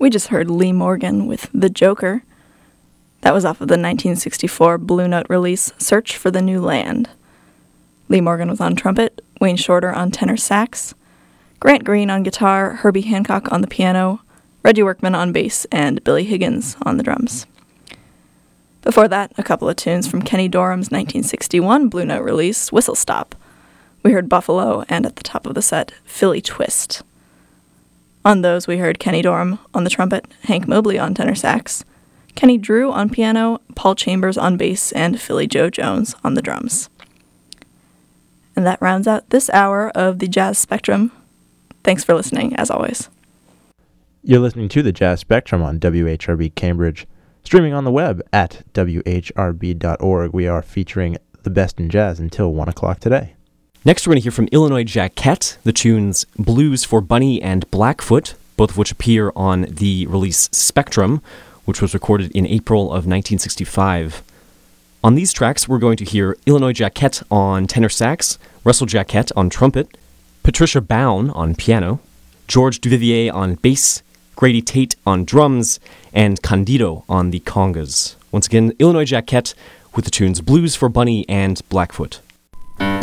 We just heard Lee Morgan with The Joker. That was off of the 1964 Blue Note release, Search for the New Land. Lee Morgan was on trumpet, Wayne Shorter on tenor sax, Grant Green on guitar, Herbie Hancock on the piano, Reggie Workman on bass, and Billy Higgins on the drums. Before that, a couple of tunes from Kenny Dorham's 1961 Blue Note release, Whistle Stop. We heard Buffalo, and at the top of the set, Philly Twist. On those, we heard Kenny Dorham on the trumpet, Hank Mobley on tenor sax, Kenny Drew on piano, Paul Chambers on bass, and Philly Joe Jones on the drums. And that rounds out this hour of the Jazz Spectrum. Thanks for listening, as always. You're listening to the Jazz Spectrum on WHRB Cambridge, streaming on the web at whrb.org. We are featuring the best in jazz until 1 o'clock today. Next, we're going to hear from Illinois Jacquet, the tunes Blues for Bunny and Blackfoot, both of which appear on the release Spectrum, which was recorded in April of 1965. On these tracks, we're going to hear Illinois Jacquet on tenor sax, Russell Jacquet on trumpet, Patricia Bown on piano, George Duvivier on bass, Grady Tate on drums, and Candido on the congas. Once again, Illinois Jacquet with the tunes Blues for Bunny and Blackfoot.